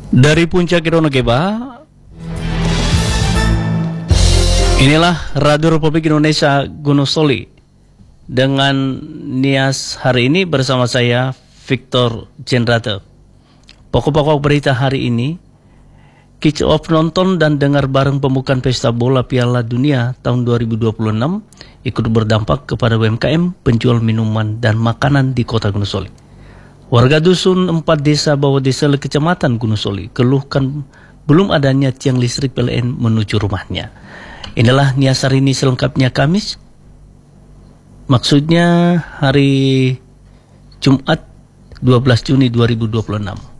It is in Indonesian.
Dari Puncak Kirono Keba, inilah Radio Republik Indonesia Gunung Soli dengan Nias hari ini bersama saya Victor Jendrate. Pokok-pokok berita hari ini, kick off nonton dan dengar bareng pembukaan pesta bola Piala Dunia tahun 2026 ikut berdampak kepada UMKM penjual minuman dan makanan di Kota Gunung Soli. Warga dusun 4 desa bawah desa Kecamatan Gunung Soli keluhkan belum adanya tiang listrik PLN menuju rumahnya. Inilah Nias hari ini selengkapnya Kamis, maksudnya hari Jumat 12 Juni 2026.